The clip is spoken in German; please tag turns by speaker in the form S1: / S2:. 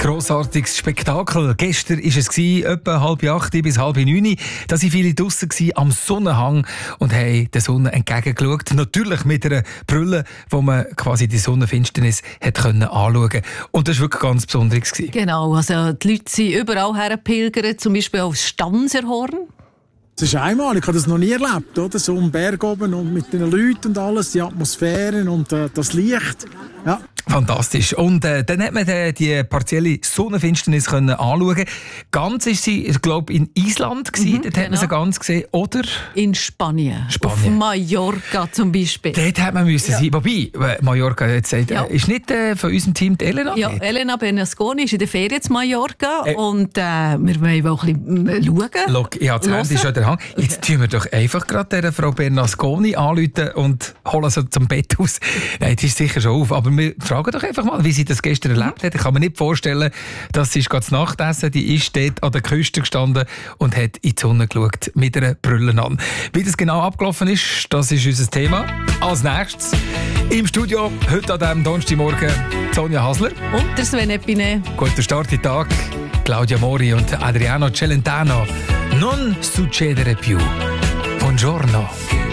S1: grossartiges Spektakel. Gestern war es etwa 7:30 bis 7:30. Da waren viele draussen am Sonnenhang und haben der Sonne entgegengeschaut. Natürlich mit einer Brille, wo man quasi die Sonnenfinsternis anschauen konnte. Und das war wirklich ganz Besonderes.
S2: Genau, also die Leute sind überall hergepilgert, zum Beispiel aufs Stanserhorn.
S3: Das ist einmal, ich habe das noch nie erlebt, oder? So am Berg oben und mit den Leuten und alles, die Atmosphäre und das Licht. Ja.
S1: Fantastisch. Und dann hat man die partielle Sonnenfinsternis anschauen. Ganz ist sie, ich glaube, in Island gewesen. Dort hat man sie ganz gesehen. Oder?
S2: In Spanien. Auf Mallorca zum Beispiel.
S1: Dort hat man müssen sein. Wobei, Mallorca jetzt sagt, ist nicht von unserem Team die Elena?
S2: Ja, Elena Bernasconi ist in der Ferien zu Mallorca. Und wir wollen auch ein bisschen schauen.
S1: Ja, das Handy ist schon der Hang. Jetzt tun wir doch einfach gerade der Frau Bernasconi anrufen und holen sie zum Bett aus. Nein, die ist sicher schon auf. Aber wir fragen doch einfach mal, wie sie das gestern erlebt hat. Ich kann mir nicht vorstellen, dass sie gerade zu Nacht essen. Die ist dort an der Küste gestanden und hat in die Sonne geschaut mit einer Brille an. Wie das genau abgelaufen ist, das ist unser Thema. Als nächstes im Studio, heute an diesem Donnerstagmorgen, Sonja Hasler.
S2: Und der Sven Epine.
S1: Guten Start in den Tag. Claudia Mori und Adriano Celentano. Non succedere più. Buongiorno.